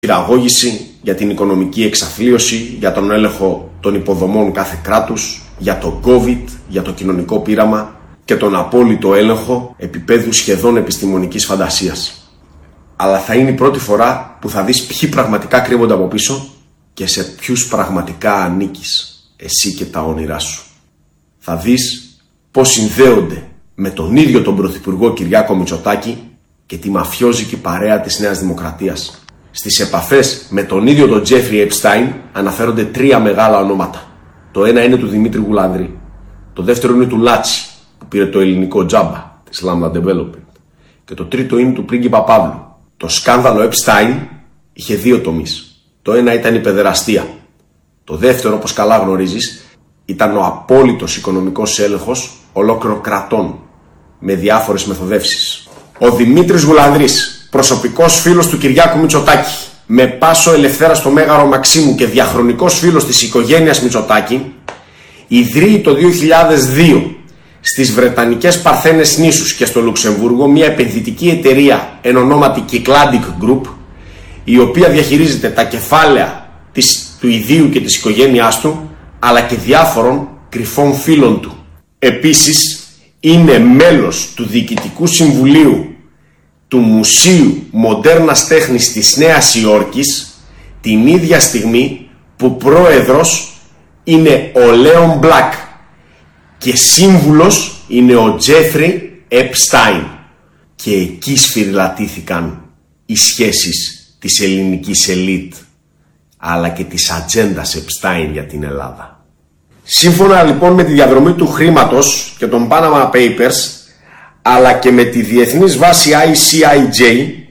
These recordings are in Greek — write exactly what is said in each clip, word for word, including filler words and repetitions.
χειραγώγηση, για την οικονομική εξαθλίωση, για τον έλεγχο των υποδομών κάθε κράτους, για το COVID, για το κοινωνικό πείραμα και τον απόλυτο έλεγχο επίπεδου σχεδόν επιστημονικής φαντασίας. Αλλά θα είναι η πρώτη φορά που θα δεις ποιοι πραγματικά κρύβονται από πίσω και σε ποιους πραγματικά ανήκεις εσύ και τα όνειρά σου. Θα δεις πώς συνδέονται με τον ίδιο τον Πρωθυπουργό Κυριάκο Μητσοτάκη και τη μαφιόζικη παρέα της Νέας Δημοκρατίας. Στις επαφές με τον ίδιο τον Τζέφρι Επστάιν αναφέρονται τρία μεγάλα ονόματα. Το ένα είναι του Δημήτρη Γουλανδρή. Το δεύτερο είναι του Λάτσι, που πήρε το ελληνικό τζάμπα της Lambda Development. Και το τρίτο είναι του πρίγκιπα Παύλου. Το σκάνδαλο Επστάιν είχε δύο τομείς. Το ένα ήταν η παιδεραστία. Το δεύτερο, όπως καλά γνωρίζεις, ήταν ο απόλυτος οικονομικός έλεγχος ολόκληρων κρατών με διάφορες μεθοδεύσεις. Ο Δημήτρης Γουλανδρής, προσωπικός φίλος του Κυριάκου Μητσοτάκη, με πάσο ελευθέρα στο Μέγαρο Μαξίμου και διαχρονικός φίλος της οικογένειας Μητσοτάκη, ιδρύει το δύο χιλιάδες δύο στις Βρετανικές Παρθένες νήσους και στο Λουξεμβούργο μια επενδυτική εταιρεία εν ονόματι Kikladic Group, η οποία διαχειρίζεται τα κεφάλαια της, του ιδίου και της οικογένειάς του, αλλά και διάφορων κρυφών φίλων του. Επίσης, είναι μέλος του Διοικητικού Συμβουλίου του Μουσείου Μοντέρνας Τέχνης της Νέας Υόρκης, την ίδια στιγμή που πρόεδρος είναι ο Λέον Μπλακ και σύμβουλος είναι ο Τζέφρι Επστάιν. Και εκεί σφυριλατήθηκαν οι σχέσεις της ελληνικής ελίτ, αλλά και της ατζέντας Επστάιν για την Ελλάδα. Σύμφωνα λοιπόν με τη διαδρομή του χρήματος και των Panama Papers, αλλά και με τη διεθνής βάση άι σι άι τζέι,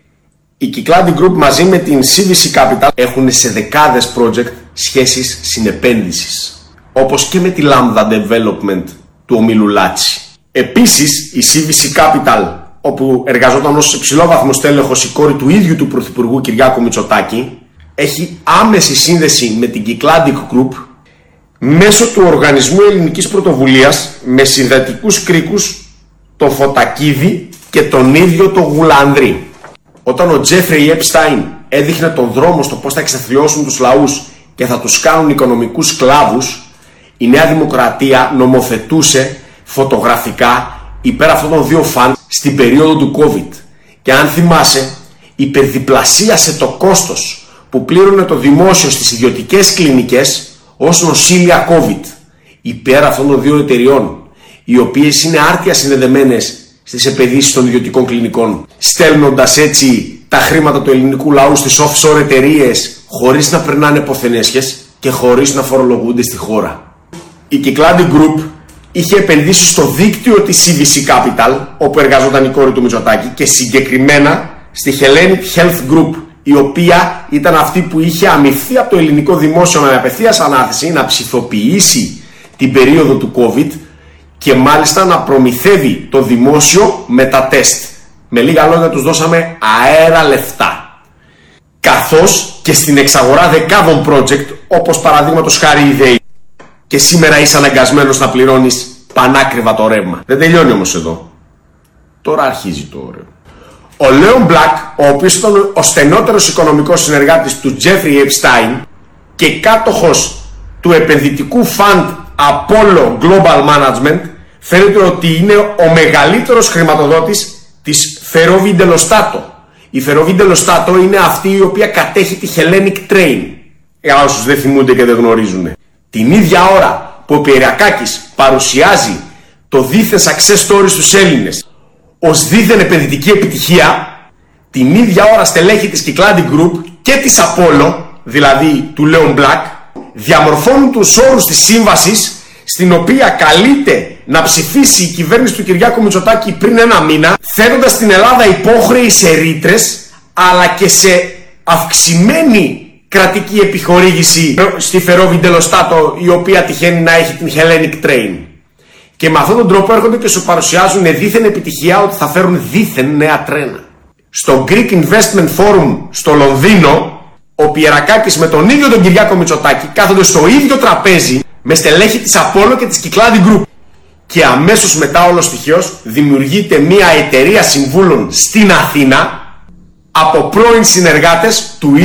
η Kikladic Group μαζί με την σι βι σι Capital έχουν σε δεκάδες project σχέσεις συνεπένδυσης, όπως και με τη Lambda Development του ομίλου Λάτσι. Επίσης, η σι βι σι Capital, όπου εργαζόταν ως υψηλόβαθμος τέλεχος η κόρη του ίδιου του Πρωθυπουργού Κυριάκου Μητσοτάκη, έχει άμεση σύνδεση με την Kikladic Group μέσω του Οργανισμού Ελληνικής Πρωτοβουλίας, με συνδετικούς κρίκους τον Φωτακίδη και τον ίδιο τον Γουλανδρή. Όταν ο Τζέφρι Επστάιν έδειχνε τον δρόμο στο πώς θα εξαθλιώσουν τους λαούς και θα τους κάνουν οικονομικούς σκλάβους, η Νέα Δημοκρατία νομοθετούσε φωτογραφικά υπέρ αυτών των δύο φαν στην περίοδο του COVID. Και αν θυμάσαι, υπερδιπλασίασε το κόστος που πλήρωνε το δημόσιο στις ιδιωτικές κλινικές ως νοσήλια COVID υπέρ αυτών των δύο εταιριών, οι οποίες είναι άρτια συνδεδεμένες στις επενδύσεις των ιδιωτικών κλινικών, στέλνοντας έτσι τα χρήματα του ελληνικού λαού στις offshore εταιρείες χωρίς να περνάνε ποθενέσχες και χωρίς να φορολογούνται στη χώρα. Η Kikladic Group είχε επενδύσει στο δίκτυο της σι βι σι Capital, όπου εργαζόταν η κόρη του Μητσοτάκη, και συγκεκριμένα στη Hellenic Health Group, η οποία ήταν αυτή που είχε αμοιφθεί από το ελληνικό δημόσιο με απευθείας ανάθεση να ψηφοποιήσει την περίοδο του COVID και μάλιστα να προμηθεύει το δημόσιο με τα τεστ. Με λίγα λόγια, τους δώσαμε αέρα λεφτά. Καθώς και στην εξαγορά δεκάδων project, όπως παραδείγματος χάρη η ΔΕΗ. Και σήμερα είσαι αναγκασμένος να πληρώνεις πανάκριβα το ρεύμα. Δεν τελειώνει όμως εδώ. Τώρα αρχίζει το ωραίο. Ο Λέον Μπλακ, ο οποίος ήταν ο στενότερος οικονομικός συνεργάτης του Τζέφρι Επστάιν και κάτοχος του επενδυτικού fund Apollo Global Management, φαίνεται ότι είναι ο μεγαλύτερος χρηματοδότης της Ferrovie dello Stato. Η Ferrovie dello Stato είναι αυτή η οποία κατέχει τη Hellenic Train, για όσους δεν θυμούνται και δεν γνωρίζουν. Την ίδια ώρα που ο Πυριακάκης παρουσιάζει το δίθεν success story στους Έλληνες ως δίθεν επενδυτική επιτυχία, την ίδια ώρα στελέχη της Kikladic Group και της Apollo, δηλαδή του Λέον Μπλακ, διαμορφώνουν τους όρους της σύμβασης, στην οποία καλείται να ψηφίσει η κυβέρνηση του Κυριάκου Μητσοτάκη πριν ένα μήνα, θέτοντας την Ελλάδα υπόχρεη σε ρήτρες, αλλά και σε αυξημένη κρατική επιχορήγηση στη Ferrovie dello Stato, η οποία τυχαίνει να έχει την Hellenic Train. Και με αυτόν τον τρόπο έρχονται και σου παρουσιάζουν δίθεν επιτυχία ότι θα φέρουν δίθεν νέα τρένα. Στο Greek Investment Forum στο Λονδίνο, ο Πιερακάκης με τον ίδιο τον Κυριάκο Μητσοτάκη κάθονται στο ίδιο τραπέζι με στελέχη της Apollo και της Kikladic Group. Και αμέσως μετά, όλος τυχαίως, δημιουργείται μια εταιρεία συμβούλων στην Αθήνα από πρώην συνεργάτες του